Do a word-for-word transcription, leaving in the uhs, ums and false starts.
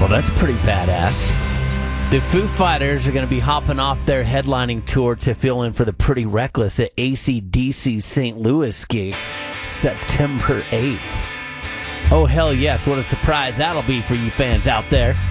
Well, that's pretty badass. The Foo Fighters are going to be hopping off their headlining tour to fill in for the Pretty Reckless at A C D C's Saint Louis gig September eighth. Oh, hell yes. What a surprise that'll be for you fans out there.